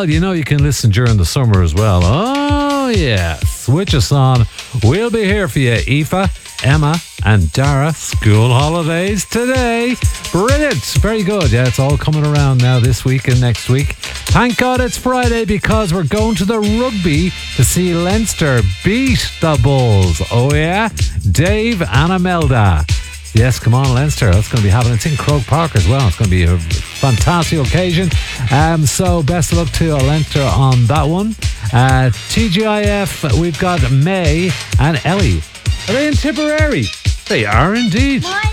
Well, you know you can listen during the summer as well. Oh, yeah. Switch us on. We'll be here for you, Aoife, Emma and Dara. School holidays today. Brilliant. Very good. Yeah, it's all coming around now this week and next week. Thank God it's Friday because we're going to the rugby to see Leinster beat the Bulls. Oh, yeah. Dave and Imelda. Yes, come on, Leinster. That's going to be happening. It's in Croke Park as well. It's going to be a fantastic occasion. So best of luck to Leinster on that one. TGIF, we've got May and Ellie. Are they in Tipperary? They are indeed.